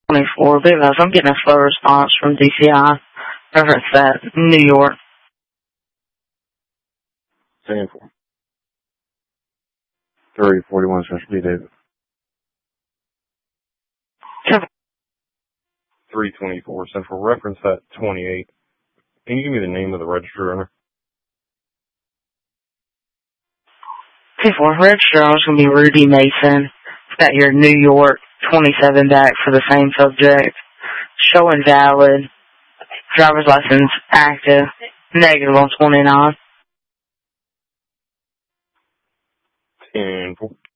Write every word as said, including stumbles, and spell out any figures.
twenty-four. Big House, I'm getting a slow response from D C I. Reference that. New York. Sanford. three forty-one Central B. David. three twenty-four Central. Reference that twenty-eight. Can you give me the name of the registered owner? Okay, for register, I was going to be Rudy Mason. Got your New York twenty-seven back for the same subject. Show invalid. Driver's license active. Negative on twenty-nine. ten four.